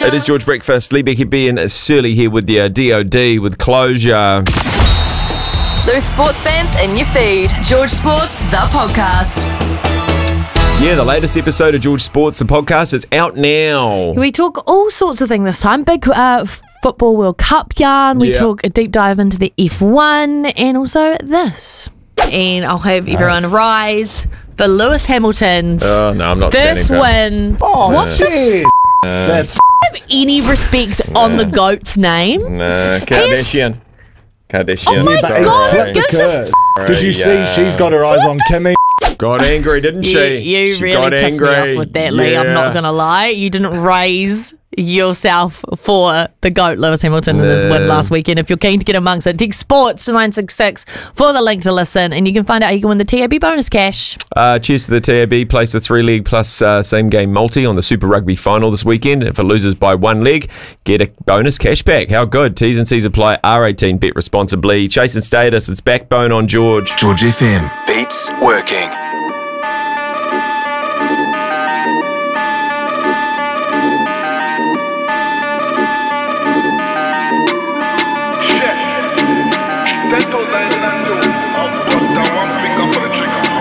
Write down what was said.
It is George Breakfast. Lee Becky B and Surly here with the DOD with Closure. Loose sports bands in your feed. George Sports, the podcast. Yeah, the latest episode of George Sports, the podcast, is out now. We talk all sorts of things this time. Big football World Cup yarn. We talk a deep dive into the F1 and also this. And I'll have everyone rise for Lewis Hamilton's Oh, no, I'm not first standing win. Oh, What shit. That's Have any respect on the GOAT's name? Nah, Kardashian. Kardashian. Oh my sorry. God, flip who the gives a curve. Did you see she's got her eyes on Kimmy? Got angry, didn't she? You She really got pissed me angry. off with that, Lee. I'm not going to lie. You didn't raise yourself for the GOAT, Lewis Hamilton, in this win last weekend. If you're keen to get amongst it, text Sports to 966 for the link to listen, and you can find out how you can win the TAB bonus cash. Cheers to the TAB. Place the 3-leg plus same game multi on the Super Rugby final this weekend. If it loses by 1 leg, get a bonus cash back. How good? T's and C's apply. R18. Bet responsibly. Chasing status. It's Backbone on George. George FM. Beats working.